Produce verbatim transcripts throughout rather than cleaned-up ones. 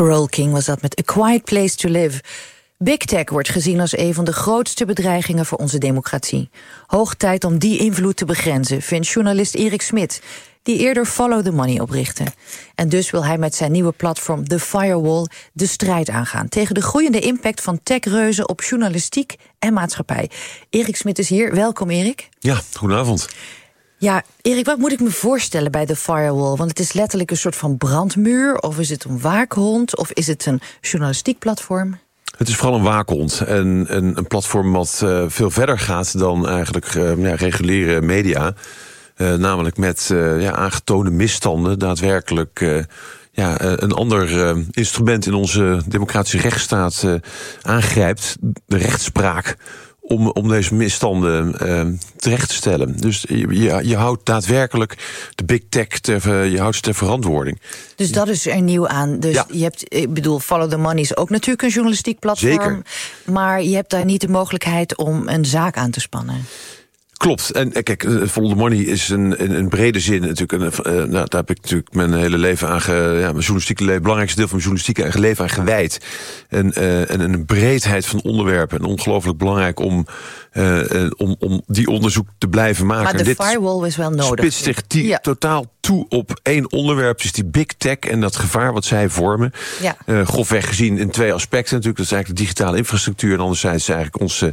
Carole King was dat met A Quiet Place to Live. Big Tech wordt gezien als een van de grootste bedreigingen voor onze democratie. Hoog tijd om die invloed te begrenzen, vindt journalist Erik Smit, die eerder Follow the Money oprichtte. En dus wil hij met zijn nieuwe platform The Firewall de strijd aangaan tegen de groeiende impact van techreuzen op journalistiek en maatschappij. Erik Smit is hier. Welkom, Erik. Ja, goedenavond. Ja, Erik, wat moet ik me voorstellen bij The Firewall? Want het is letterlijk een soort van brandmuur, of is het een waakhond, of is het een journalistiek platform? Het is vooral een waakhond en een, een platform wat uh, veel verder gaat dan eigenlijk uh, ja, reguliere media. Uh, namelijk met uh, ja, aangetoonde misstanden daadwerkelijk uh, ja, uh, een ander uh, instrument in onze democratische rechtsstaat uh, aangrijpt, de rechtspraak, om, om deze misstanden uh, terecht te stellen. Dus je, je, je houdt daadwerkelijk de big tech ter, je houdt ze ter verantwoording. Dus dat is er nieuw aan. Dus ja. je hebt, ik bedoel, Follow the Money is ook natuurlijk een journalistiek platform. Zeker. Maar je hebt daar niet de mogelijkheid om een zaak aan te spannen. Klopt. En kijk, Follow the Money is in, in, in brede zin natuurlijk een, uh, nou, daar heb ik natuurlijk mijn hele leven aan ge, ja, mijn journalistieke leven, het belangrijkste deel van mijn journalistieke eigen leven aan gewijd. En, uh, en een breedheid van onderwerpen. En ongelooflijk belangrijk om, uh, om, om die onderzoek te blijven maken. Maar de Dit firewall is wel nodig. Spitst zich die ja. totaal toe op één onderwerp, dus die big tech en dat gevaar wat zij vormen. Ja. Uh, grofweg gezien in twee aspecten natuurlijk. Dat is eigenlijk de digitale infrastructuur en anderzijds eigenlijk ons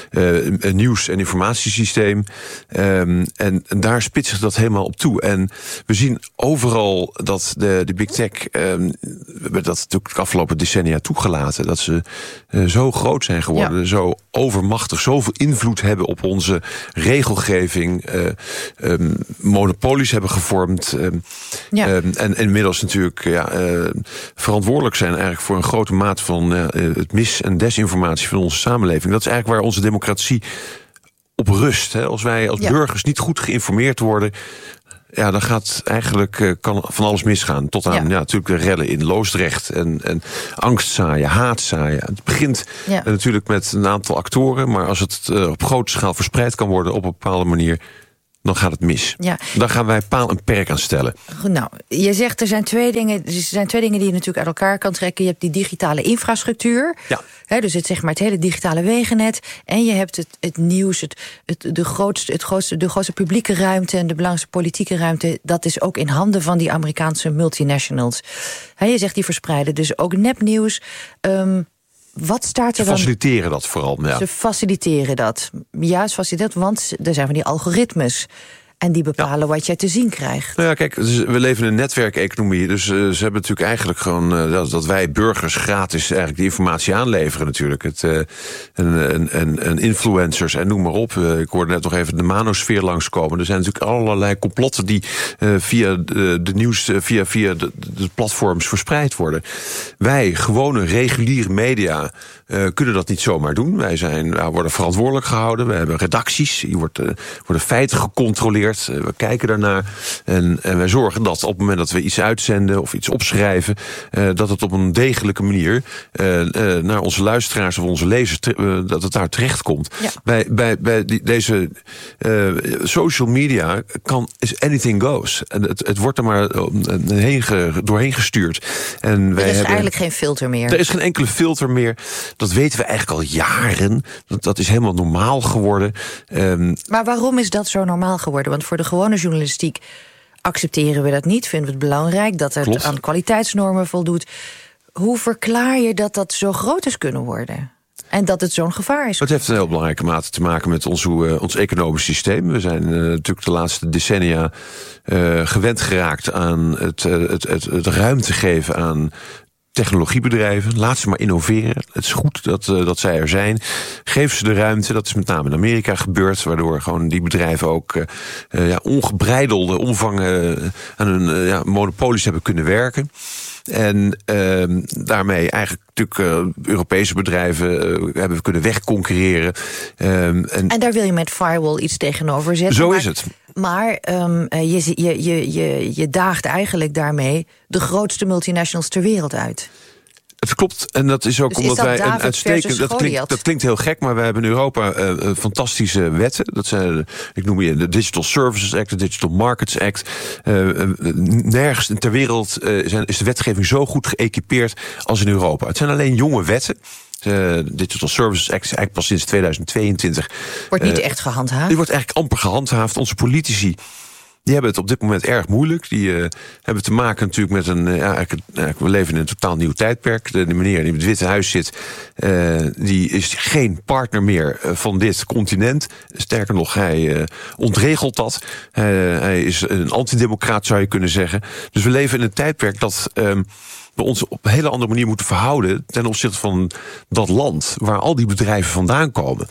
uh, nieuws- en informatiesysteem. Um, en, en daar spitst zich dat helemaal op toe. En we zien overal dat de, de big tech, um, we hebben dat natuurlijk de afgelopen decennia toegelaten, dat ze uh, zo groot zijn geworden, ja. zo overmachtig, zoveel invloed hebben op onze regelgeving, uh, um, monopolies hebben gevormd, um, ja. um, en inmiddels natuurlijk ja, uh, verantwoordelijk zijn eigenlijk voor een grote mate van uh, het mis- en desinformatie van onze samenleving. Dat is eigenlijk waar onze democratie op rust. Hè. Als wij als ja. burgers niet goed geïnformeerd worden, ja, dan gaat eigenlijk uh, kan van alles misgaan. Tot aan ja. Ja, natuurlijk de rellen in Loosdrecht en, en angst zaaien, haat zaaien. Het begint ja. uh, natuurlijk met een aantal actoren, maar als het uh, op grote schaal verspreid kan worden op een bepaalde manier, dan gaat het mis. Ja. Dan gaan wij paal en perk aan stellen. Goed, nou, je zegt er zijn twee dingen. Er zijn twee dingen die je natuurlijk uit elkaar kan trekken. Je hebt die digitale infrastructuur. Ja. Hè, dus het zeg maar het hele digitale wegennet. En je hebt het, het nieuws, het, het, de, grootste, het grootste, de grootste publieke ruimte en de belangrijkste politieke ruimte. Dat is ook in handen van die Amerikaanse multinationals. Hè, je zegt die verspreiden dus ook nepnieuws. Um, Wat staat er Ze faciliteren dan? dat vooral. Ja. Ze faciliteren dat. Juist faciliteren, want er zijn van die algoritmes. En die bepalen ja. wat jij te zien krijgt. Nou ja, kijk, we leven in een netwerkeconomie. Dus uh, ze hebben natuurlijk eigenlijk gewoon Uh, dat, dat wij burgers gratis eigenlijk die informatie aanleveren natuurlijk. Het, uh, en, en, en, en influencers en noem maar op. Uh, ik hoorde net nog even de manosfeer langskomen. Er zijn natuurlijk allerlei complotten die uh, via de, de nieuws, uh, via, via de, de platforms verspreid worden. Wij, gewone, reguliere media, uh, kunnen dat niet zomaar doen. Wij zijn, nou, worden verantwoordelijk gehouden. We hebben redacties. Die wordt, uh, worden feiten gecontroleerd. We kijken daarnaar en, en wij zorgen dat op het moment dat we iets uitzenden of iets opschrijven, uh, dat het op een degelijke manier uh, uh, naar onze luisteraars of onze lezers, uh, dat het daar terecht komt. Ja. Bij, bij, bij die, deze uh, social media kan is anything goes. En het, het wordt er maar heen ge, doorheen gestuurd. En er wij is hebben, eigenlijk geen filter meer. Er is geen enkele filter meer. Dat weten we eigenlijk al jaren. Dat, dat is helemaal normaal geworden. Um, maar waarom is dat zo normaal geworden? Want voor de gewone journalistiek accepteren we dat niet. Vinden we het belangrijk dat het Klopt. aan kwaliteitsnormen voldoet. Hoe verklaar je dat dat zo groot is kunnen worden? En dat het zo'n gevaar is? Het heeft een heel belangrijke mate te maken met ons, uh, ons economisch systeem. We zijn uh, natuurlijk de laatste decennia uh, gewend geraakt aan het, uh, het, het, het ruimte geven aan technologiebedrijven. Laat ze maar innoveren. Het is goed dat, uh, dat zij er zijn. Geef ze de ruimte. Dat is met name in Amerika gebeurd, waardoor gewoon die bedrijven ook uh, uh, ja, ongebreidelde omvang uh, aan hun uh, ja, monopolies hebben kunnen werken. En uh, daarmee eigenlijk natuurlijk uh, Europese bedrijven uh, hebben we kunnen wegconcurreren. Um, en, en daar wil je met Firewall iets tegenover zetten. Zo maar, is het. Maar um, je, je, je, je, je daagt eigenlijk daarmee de grootste multinationals ter wereld uit. Het klopt, en dat is ook dus omdat is dat wij David een uitstekend. Dat klinkt, dat klinkt heel gek, maar we hebben in Europa uh, fantastische wetten. Dat zijn, ik noem je de Digital Services Act, de Digital Markets Act. Uh, uh, nergens ter wereld uh, zijn, is de wetgeving zo goed geëquipeerd als in Europa. Het zijn alleen jonge wetten. De Digital Services Act is eigenlijk pas sinds tweeduizend tweeëntwintig. Wordt niet uh, echt gehandhaafd? Die wordt eigenlijk amper gehandhaafd. Onze politici die hebben het op dit moment erg moeilijk. Die uh, hebben te maken natuurlijk met een... Uh, ja, eigenlijk, uh, we leven in een totaal nieuw tijdperk. De, de meneer die in het Witte Huis zit, uh, die is geen partner meer uh, van dit continent. Sterker nog, hij uh, ontregelt dat. Uh, hij is een antidemocraat, zou je kunnen zeggen. Dus we leven in een tijdperk dat... Um, we ons op een hele andere manier moeten verhouden ten opzichte van dat land waar al die bedrijven vandaan komen.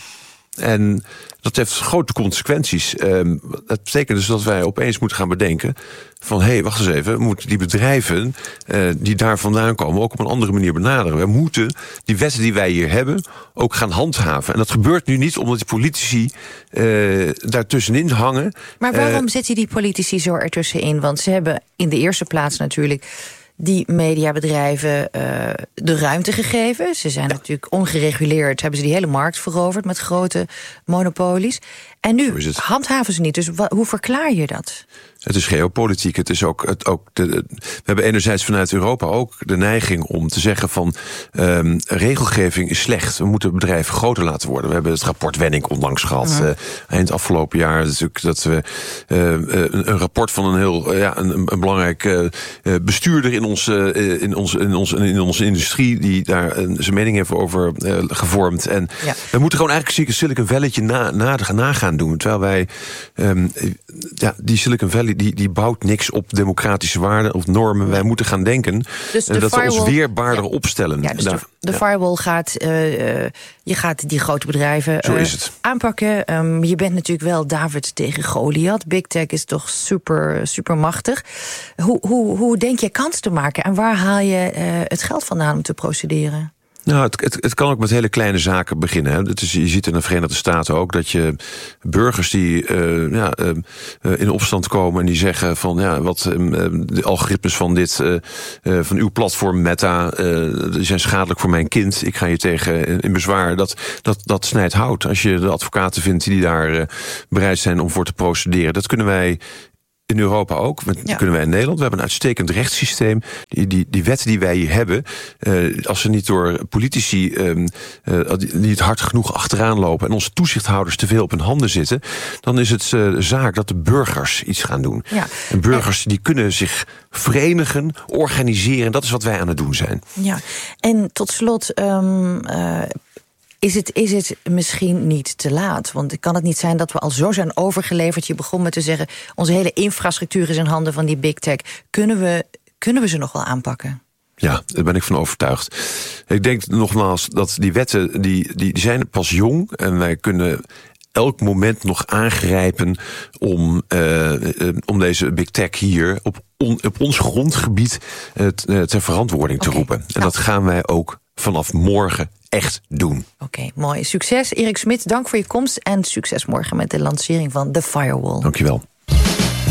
En dat heeft grote consequenties. Um, dat betekent dus dat wij opeens moeten gaan bedenken van, hé, hey, wacht eens even, we moeten die bedrijven uh, die daar vandaan komen ook op een andere manier benaderen. We moeten die wetten die wij hier hebben ook gaan handhaven. En dat gebeurt nu niet omdat die politici uh, daartussenin hangen. Maar waarom uh, zet je die politici zo ertussenin? Want ze hebben in de eerste plaats natuurlijk die mediabedrijven uh, de ruimte gegeven. Ze zijn ja. natuurlijk ongereguleerd, hebben ze die hele markt veroverd met grote monopolies. En nu handhaven ze niet. Dus wa- hoe verklaar je dat? Het is geopolitiek. Het is ook, het, ook de, de, we hebben enerzijds vanuit Europa ook de neiging om te zeggen van um, regelgeving is slecht. We moeten bedrijven groter laten worden. We hebben het rapport Wenning onlangs gehad. Mm-hmm. Uh, eind afgelopen jaar natuurlijk dat we uh, een, een rapport van een heel uh, ja, een, een belangrijk uh, bestuurder in onze, uh, in, onze, in, onze, in onze industrie die daar uh, zijn mening heeft over uh, gevormd. En ja. we moeten gewoon eigenlijk Silicon Valley'tje na, na, nagaan doen. Terwijl wij um, ja, die Silicon Valley Die, die bouwt niks op democratische waarden of normen. Wij moeten gaan denken dus dat firewall, we ons weerbaarder ja. opstellen. Ja, dus Daar, de, de ja. firewall gaat, uh, uh, je gaat die grote bedrijven uh, Zo is het. aanpakken. Um, je bent natuurlijk wel David tegen Goliath. Big Tech is toch super, super machtig. Hoe, hoe, hoe denk je kans te maken? En waar haal je uh, het geld vandaan om te procederen? Nou, het, het, het kan ook met hele kleine zaken beginnen. Hè. Het is, je ziet in de Verenigde Staten ook dat je burgers die uh, ja, uh, in opstand komen en die zeggen van ja, wat uh, de algoritmes van dit, uh, uh, van uw platform Meta, uh, die zijn schadelijk voor mijn kind. Ik ga je tegen in bezwaar. Dat, dat, dat snijdt hout. Als je de advocaten vindt die daar uh, bereid zijn om voor te procederen, dat kunnen wij in Europa ook, dat ja. kunnen wij in Nederland. We hebben een uitstekend rechtssysteem. Die, die, die wetten die wij hier hebben, uh, als ze niet door politici um, uh, niet hard genoeg achteraan lopen en onze toezichthouders te veel op hun handen zitten, dan is het uh, zaak dat de burgers iets gaan doen. Ja. En burgers die kunnen zich verenigen, organiseren. Dat is wat wij aan het doen zijn. Ja. En tot slot, Um, uh, Is het, is het misschien niet te laat? Want kan het niet zijn dat we al zo zijn overgeleverd? Je begon met te zeggen, onze hele infrastructuur is in handen van die big tech. Kunnen we, kunnen we ze nog wel aanpakken? Ja, daar ben ik van overtuigd. Ik denk nogmaals dat die wetten, die, die, die zijn pas jong en wij kunnen elk moment nog aangrijpen om, uh, uh, om deze big tech hier op, on, op ons grondgebied uh, ter verantwoording te okay. roepen. En nou. dat gaan wij ook vanaf morgen echt doen. Oké, okay, mooi. Succes. Erik Smit, dank voor je komst en succes morgen met de lancering van The Firewall. Dankjewel.